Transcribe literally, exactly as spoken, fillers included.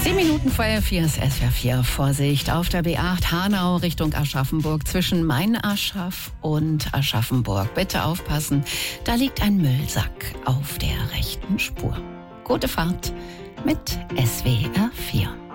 Zehn Minuten vor vier ist S W R vier. Vorsicht auf der B acht Hanau Richtung Aschaffenburg zwischen Main-Aschach und Aschaffenburg. Bitte aufpassen, da liegt ein Müllsack auf der rechten Spur. Gute Fahrt mit S W R vier.